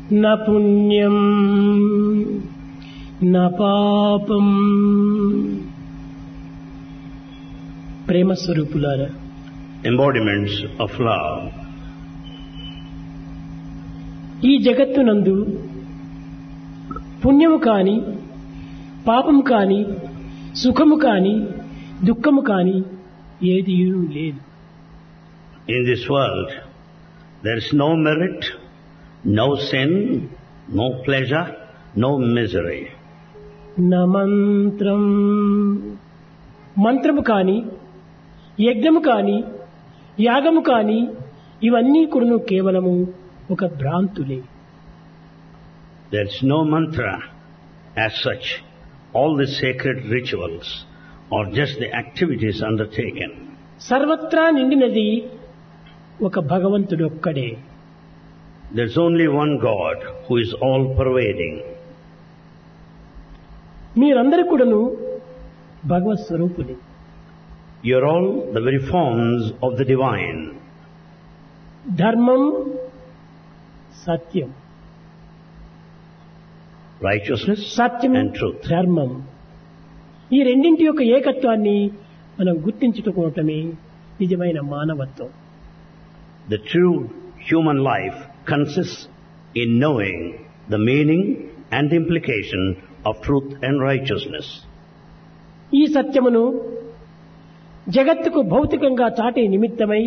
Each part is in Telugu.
న పుణ్యం న పాపం. ప్రేమ స్వరూపులారా, embodiments of love. ఈ జగత్తునందు పుణ్యము కాని పాపము కాని సుఖము కాని దుఃఖము కాని ఏదీ లేదు. In this world, there is no merit, no sin, no pleasure, no misery. న మంత్రం, మంత్రము కాని యజ్ఞము కాని యాగము కాని ఇవన్నీ కూడాను కేవలము ఒక భ్రాంతులే. There is no mantra as such. All the sacred rituals are just the activities undertaken. సర్వత్రా నిండినది ఒక భగవంతుడు ఒక్కడే. There is only one God who is all pervading. మీరందరూ కూడాను భగవత్ స్వరూపులే. You are all the very forms of the divine. ధర్మం సత్యం, Righteousness సత్యం and truth. ధర్మం, ఈ రెండింటి యొక్క ఏకత్వాన్ని మనం గుర్తించుకోవటమే నిజమైన మానవత్వం. The true human life consists in knowing the meaning and the implication of truth and righteousness. ఈ సత్యమును జగత్తుకు భౌతికంగా చాటే నిమిత్తమై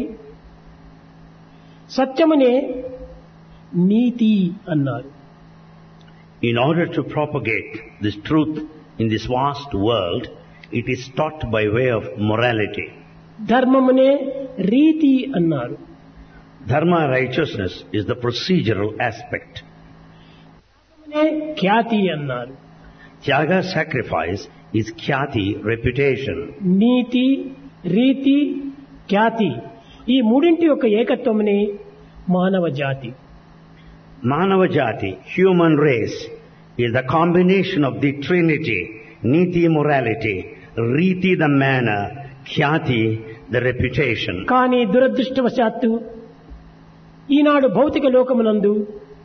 సత్యమునే నీతి అన్నారు. In order to propagate this truth in this vast world, it is taught by way of morality. ధర్మమునే రీతి అన్నారు. Dharma, righteousness, is the procedural aspect. ధర్మమునే ఖ్యాతి అన్నారు. Tyaga, sacrifice, is khyati, reputation. నీతి రీతి ఖ్యాతి ఈ మూడింటి యొక్క ఏకత్వమునే మానవ జాతి. Manava Jati, human race, is the combination of the trinity, niti, morality, riti, the manner, khyati, the reputation. కానీ దురదృష్టవశాత్తు ఈనాడు భౌతిక లోకమునందు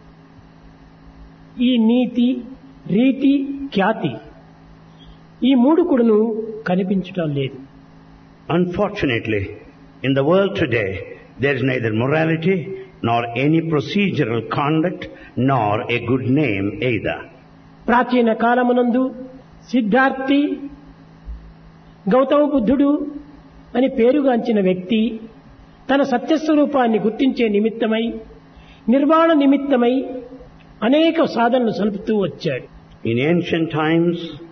ఈ నీతి రీతి ఖ్యాతి ఈ మూడు కూడాను కనిపించటం లేదు. Unfortunately, in the world today, there is neither morality nor any procedural conduct nor a good name either. ప్రాచీన కాలమునందు సిద్ధార్థి గౌతమ బుద్ధుడు అని పేరుగాంచిన వ్యక్తి తన సత్యస్వరూపాన్ని గుర్తించే నిమిత్తమై నిర్వాణ నిమిత్తమై అనేక సాధనలు సలుపుతూ వచ్చాడు. In ancient times,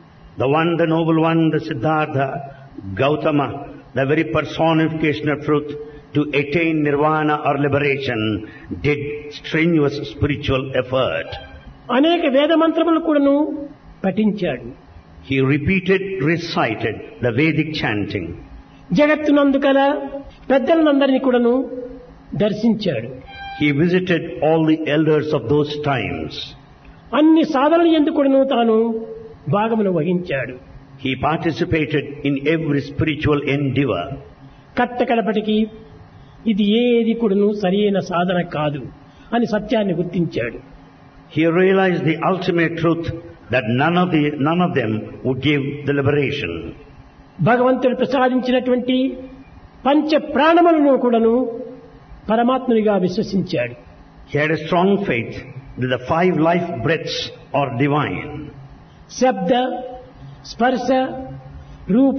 the noble one, the Siddhartha, Gautama, the very personification of truth, to attain nirvana or liberation, did strenuous spiritual effort. అనేక వేద మంత్రములు కూడాను పఠించాడు. He recited the Vedic chanting. జగత్తునందు కల పెద్దలందరినీ కూడాను దర్శించాడు. He visited all the elders of those times. అన్ని సాధనలు యందు కూడాను తాను భాగమును వహించాడు. He participated in every spiritual endeavor. కట్టకడపటికి ఇది ఏది కూడాను సరైన సాధన కాదు అని సత్యాన్ని గుర్తించాడు. He realized the ultimate truth that none of them would give the liberation. భగవంతుడు ప్రసాదించినటువంటి పంచ ప్రాణములను కూడాను పరమాత్మునిగా విశ్వసించాడు. He had a strong faith that the 5 life breaths are divine. శబ్ద స్పర్శ రూప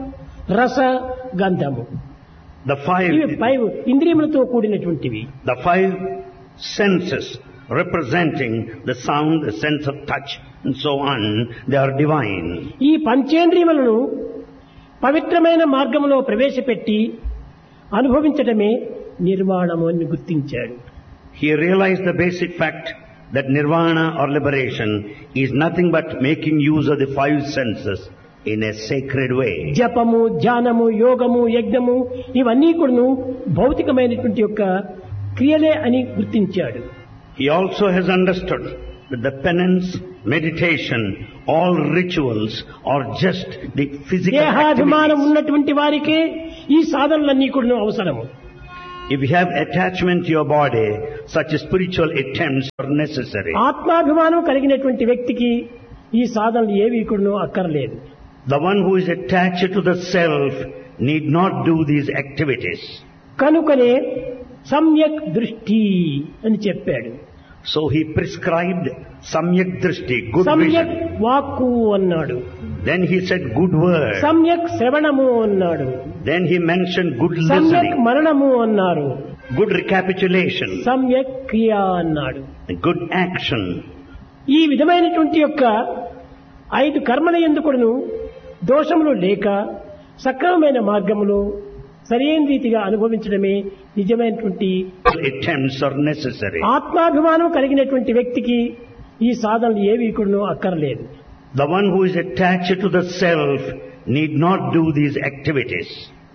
రస గంధము, The 5 ఇంద్రియములతో కూడినటువంటివి. The 5 senses representing the sound, the sense of touch and so on, they are divine. ఈ పంచేంద్రియములను పవిత్రమైన మార్గములో ప్రవేశపెట్టి అనుభవించడమే నిర్వాణము అని గుర్తించాడు. He realized the basic fact that nirvana or liberation is nothing but making use of the 5 senses in a sacred way. జపము ధ్యానము యోగము యజ్ఞము ఇవన్నీ కూడాను భౌతికమైనటువంటి యొక్క క్రియలే అని గుర్తించాడు. He also has understood that the penance, meditation, all rituals are just the physical దేహాభిమానం activities. ఉన్నటువంటి వారికే ఈ సాధనలన్నీ కూడాను అవసరము. If you have attachment to your body, such spiritual attempts are necessary. ఆత్మాభిమానం కలిగినటువంటి వ్యక్తికి ఈ సాధనలు ఏవి కూడాను అక్కర్లేదు. The one who is attached to the self need not do these activities. కనుకనే సమ్యక్ దృష్టి అని చెప్పాడు. So he prescribed samyak drishti, good సమ్యక్ vision. వాక్కు అన్నాడు. Then he said good word. సమ్యక్ శ్రవణము అన్నాడు. Then he mentioned good సమ్యక్ listening, మరణము అన్నారు. good recapitulation, సమ్యక్ క్రియ అన్నాడు. good action. ఈ విధమైనటువంటి యొక్క 5 కర్మల ఎందుకును దోషములు లేక సక్రమమైన మార్గములో సరైన రీతిగా అనుభవించడమే నిజమైనటువంటి Attempts are necessary. ఆత్మాభిమానం కలిగినటువంటి వ్యక్తికి ఈ సాధనలు ఏవి కూడాను అక్కర్లేదు. The one who is attached to the self need not do these activities.